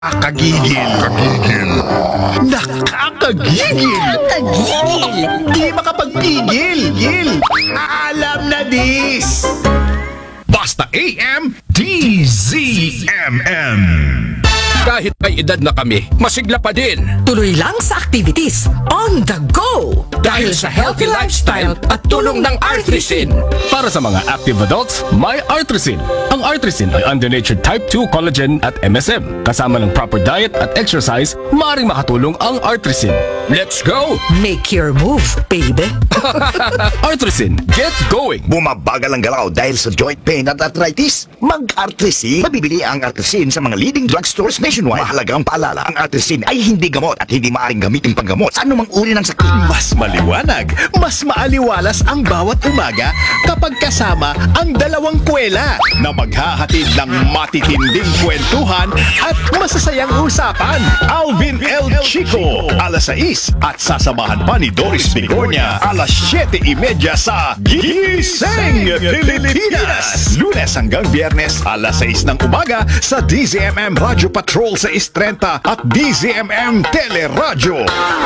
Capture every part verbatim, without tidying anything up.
Nakakagigil. Kagigil. Nakakagigil. Nakakagigil. Di makapagpigil. Gil. Alam na dis. Basta A M D Z M M. Kahit may edad na kami, masigla pa din. Tuloy lang sa activities on the go. Dahil sa healthy lifestyle at tulong ng Artrisin. Para sa mga active adults, may Artrisin. Ang Artrisin ay under-natured type two collagen at M S M. Kasama ng proper diet at exercise, maaaring makatulong ang Artrisin. Let's go! Make your move, baby. Artrisin, get going! Bumabagal ang galaw dahil sa joint pain at arthritis? Mag-Artrisin. Mabibili ang Artrisin sa mga leading drugstores nationwide. Mahalagang paalala, ang Artrisin ay hindi gamot at hindi maaaring gamitin panggamot sa anumang uri ng sakit. Mas maliwanag, mas maaliwalas ang bawat umaga kapag kasama ang dalawang kwela na maghahatid ng matitinding kwentuhan at masasayang usapan. Alvin L. Chico, alas sais at sasamahan pa ni Doris Bigornia, alas siyete trenta sa Gising Pilipinas. Lunes hanggang Biyernes, alas sais ng umaga sa D Z M M Radio Patrol sa Istrenta at D Z M M Teleradyo.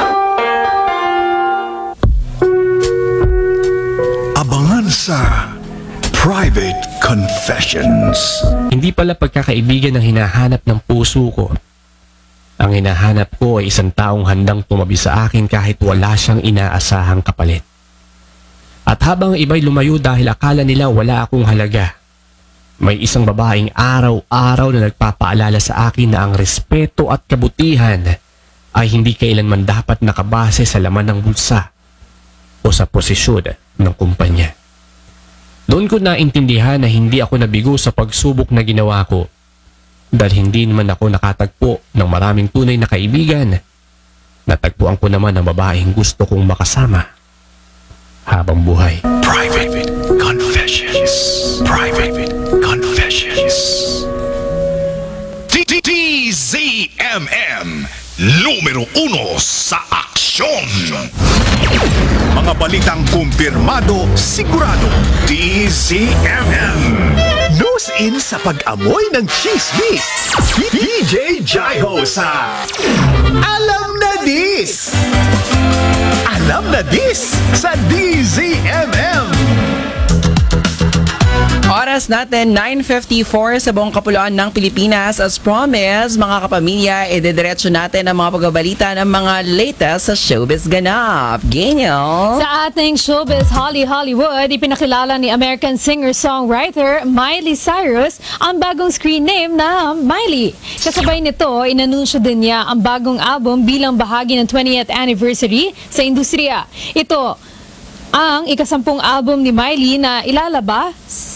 Abangan sa Private Confessions. Hindi pala pagkakaibigan ang hinahanap ng puso ko. Ang hinahanap ko ay isang taong handang tumabi sa akin kahit wala siyang inaasahang kapalit. At habang iba'y lumayo dahil akala nila wala akong halaga, may isang babaeng araw-araw na nagpapaalala sa akin na ang respeto at kabutihan ay hindi kailanman dapat nakabase sa laman ng bulsa o sa posisyon ng kumpanya. Doon ko naintindihan na hindi ako nabigo sa pagsubok na ginawa ko dahil hindi naman ako nakatagpo ng maraming tunay na kaibigan. Natagpuan ko naman ang babaeng gusto kong makasama habang buhay. Private Confessions. Private Confessions. D Z M M, numero uno sa aksyon. Mga balitang kumpirmado, sigurado. D Z M M. Nose in sa pag-amoy ng chismis. D J Jaiho sa Alam na Dis. Alam na Dis sa D Z M M. Oras natin, nine fifty-four sa buong kapuluan ng Pilipinas. As promised, mga kapamilya, idediretso natin ang mga pagbabalita ng mga latest sa showbiz ganap. Ganyan. Sa ating showbiz Holly Hollywood, ipinakilala ni American singer-songwriter Miley Cyrus ang bagong screen name na Miley. Kasabay nito, inanunsyo din niya ang bagong album bilang bahagi ng twentieth anniversary sa industriya. Ito ang ikasampung album ni Miley na ilalabas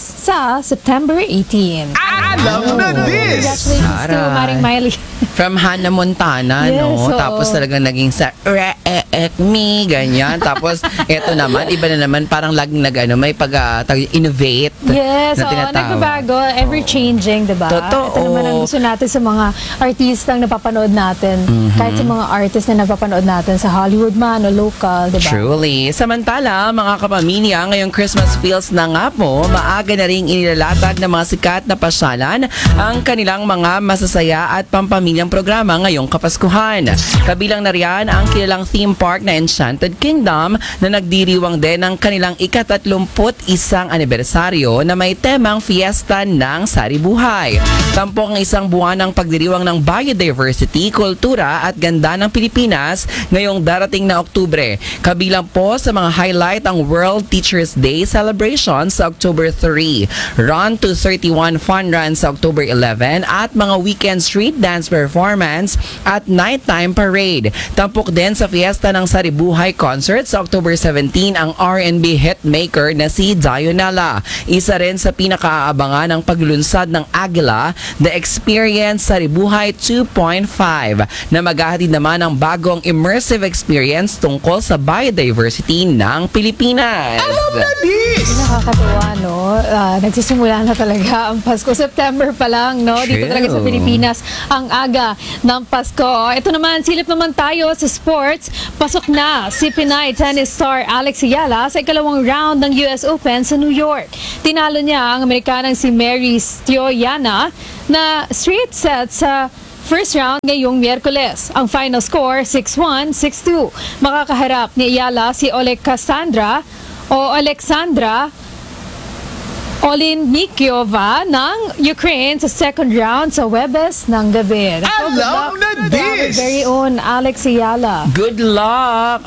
sa September eighteenth. Alam na Dis! Congratulations to Aray. Maring Miley. From Hannah Montana, Yes, no? oo. Tapos talagang naging sa Re-e-ek me, ganyan. Tapos, eto naman, iba na naman, parang laging nag, ano, may pag, uh, innovate Yes, na oo, tinatawag. nagbabago, ever-changing, diba? Totoo. Ito naman ang gusto natin sa mga artistang napapanood natin. Mhm. Kahit sa mga artist na napapanood natin sa Hollywood man o local, diba? Truly. Samantala, mga kapamilya, ngayong Christmas feels na nga po, maaga na rin inilalatag ng mga sikat na pasyalan ang kanilang mga masasaya at pampamilyang programa ngayong Kapaskuhan. Kabilang na riyan ang kilalang theme park na Enchanted Kingdom na nagdiriwang din ng kanilang ikatatlumput isang anibersaryo na may temang Fiesta ng Saribuhay. Tampok ang isang buwan ng pagdiriwang ng biodiversity, kultura at ganda ng Pilipinas ngayong darating na Oktubre. Kabilang po sa mga highlight ang World Teachers Day celebration sa October three, Run to thirty-one Fun Run sa October eleven at mga weekend street dance performance at nighttime parade. Tampok din sa Fiesta ng Saribuhay concert sa October seventeen ang R and B hitmaker na si Dionella. Isa rin sa pinakaabangan ng paglunsad ng Agila, The Experience Saribuhay two point five na maghahatid naman ng bagong immersive experience tungkol sa biodiversity ng Pilipinas. Nakakatuwa, no? Uh, nagsisimula na talaga ang Pasko. September pa lang, no? Dito True. talaga sa Pilipinas ang aga ng Pasko. Ito naman, silip naman tayo sa sports. Pasok na si Pinay tennis star Alex Ayala sa ikalawang round ng U S Open sa New York. Tinalo niya ang Amerikanang si Mary Stoyana na straight set sa first round ngayong Miyerkules. Ang final score, six one, six two. Makakaharap ni Ayala si Oleg Cassandra o Alexandra Olenikyova ng Ukraine sa second round sa Webes ng gabi. Alam na this! Very own Alex Ayala. Good luck,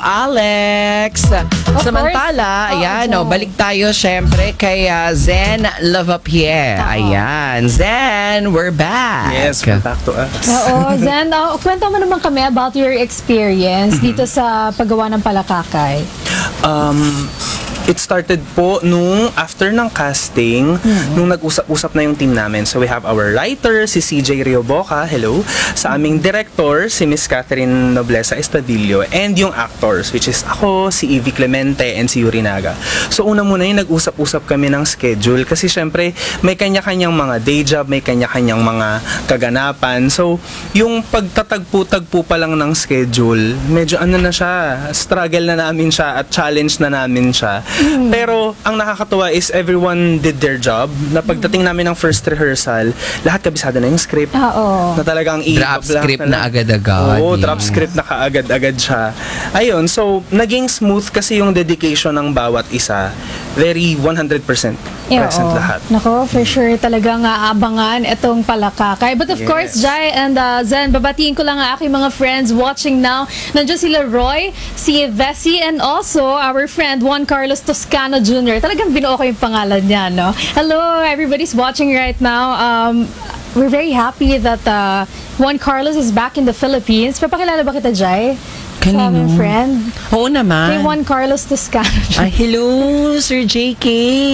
Alex! Samantala, course. ayan, Oo, oh, balik tayo syempre kay uh, Zen Lavapierre. Oo. Ayan, Zen, we're back. Yes, we're back to us. Oo, Zen, uh, kwento mo naman kami about your experience dito sa paggawa ng palakakay. Um, it started po nung after ng casting, nung nag-usap-usap na yung team namin. So we have our writer, si C J Rioboca, hello. Sa aming director, si Miss Catherine Nobleza Estadillo. And yung actors, which is ako, si Evie Clemente, and si Yurinaga. So una muna yung nag-usap-usap kami ng schedule. Kasi syempre, may kanya-kanyang mga day job, may kanya-kanyang mga kaganapan. So, yung pagtatagpo-tagpo pa lang ng schedule, medyo ano na siya, struggle na namin siya at challenge na namin siya. Pero ang nakakatuwa is everyone did their job. Na pagdating namin ng first rehearsal, lahat kabisado na yung script. Oo. Na talagang Drop i-up lang script na talaga. agad-agad. Oo, Yes. drop script na kaagad-agad siya. Ayun, so naging smooth kasi yung dedication ng bawat isa. Very one hundred percent present oo. lahat. Nako, for sure talagang aabangan itong palakakay. But of Yes. course, Jai and uh, Zen, babatiin ko lang ang aking mga friends watching now. Nandiyan sila Roy, si Vessi, and also our friend Juan Carlos Toscano Junior Talagang binuo ko yung pangalan niya, no? Hello, everybody's watching right now. Um, we're very happy that uh, Juan Carlos is back in the Philippines. Papakilala ba kita, Jai? Sa Kanino? aming friend. Oo Kay naman. Juan Carlos Toscano Junior Ay, hello, Sir J K.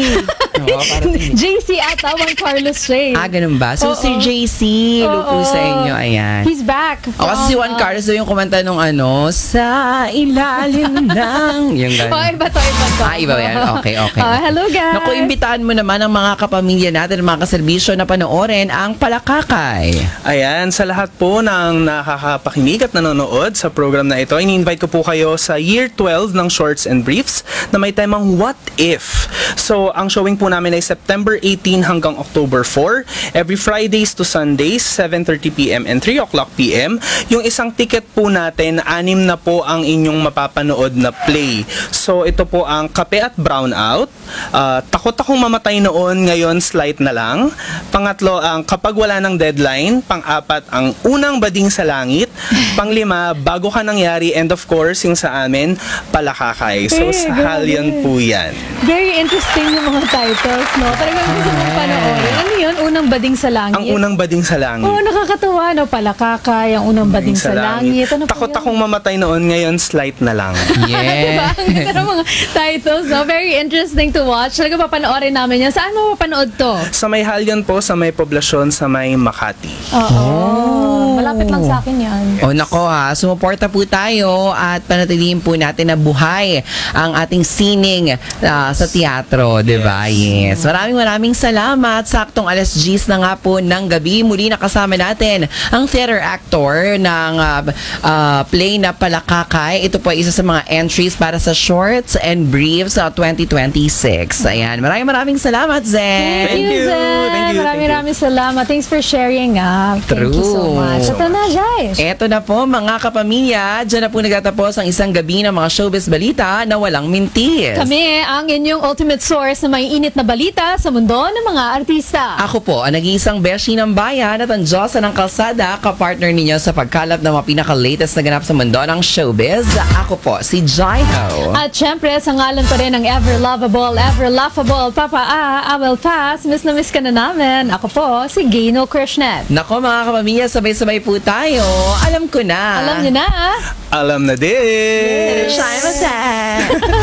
Oo, parang- J C ata, Juan Carlos siya. eh. ah, ganun ba? So, Oo. Sir J C, hello po Oo. sa inyo. Ayan. He's back. O, kasi si Juan from, uh, Carlos daw yung kumanta nung ano, sa ilalim ng... Yung Oh, gano'n. iba to, iba to. Ah, iba yan. Okay, okay. Oh, hello, guys. Naku, imbitahan mo naman ang mga kapamilya natin, mga kaserbisyo na panoorin ang Palakakay. Ayan, sa lahat po ng nakakapakinig at nanonood sa program na ito, ini-invite ko po kayo sa Year twelve ng Shorts and Briefs na may temang What If? So, ang showing po namin ay September eighteen hanggang October four, every Fridays to Sundays, seven thirty p.m. and three o'clock p.m. Yung isang ticket po natin, anim na po ang inyong mapapanood na play. So, ito po ang Kape at Brownout, uh, Takot Akong Mamatay Noon, ngayon slight na lang. Pangatlo ang Kapag Wala ng Deadline. Pang-apat ang Unang Bading sa Langit. Panglima, Bago Ka Nangyari. And of course, yung sa amin, Palakakay. So, Eh, sa grabe. Halion po yan. Very interesting yung mga titles, no? Talagang gusto mong panoorin. Ano yun? Unang Bading sa Langit? Ang Unang Bading sa Langit. Oo, nakakatawa, no? Palakakay, ang Unang Bading sa, Langit. Ano pa Takot yun? Akong Mamatay Noon, ngayon slight na lang. Diba? Ang ganda ng mga titles, no? Very interesting to watch. Talaga papanoorin namin yan. Saan mo mapanood to? Sa may Halion po, sa may poblasyon, sa may Makati. Oo. Malapit lang sa akin yan. O nako ha, sumuporta po tayo at panatilihin po natin na buhay ang ating sining ah, sa teatro, di ba? Yes. Maraming maraming salamat. Saktong alas diyes na nga po ng gabi. Muli nakasama natin ang theater actor ng ah, ah, play na Palakakay. Ito po ay isa sa mga entries para sa Shorts and Briefs sa twenty twenty-six. Ayan. Maraming maraming salamat, Zen. Thank you, you. Zen. Thank you, thank you. Maraming maraming salamat. Thanks for sharing, ah. Thank you so True. much. Ito na, guys. Eto na po mga kapamilya, dyan na po nagtatapos ang isang gabi ng mga showbiz balita na walang mintis. Kami ang inyong ultimate source na may init na balita sa mundo ng mga artista. Ako po ang nag-iisang beshi ng bayan at ang Diyosa ng kalsada, kapartner ninyo sa pagkalap ng mga pinaka-latest na ganap sa mundo ng showbiz. Ako po, si Jaiho. At syempre, sa ngalan pa rin ng ever lovable, ever laughable, Papa A, I will pass. Miss na miss ka na namin. Ako po, si Gino Krishnan. Nako mga kapamilya, sabay-sabay po tayo. Alam ko na. Alam niyo na, ah. Alam na din! Shine, Masa.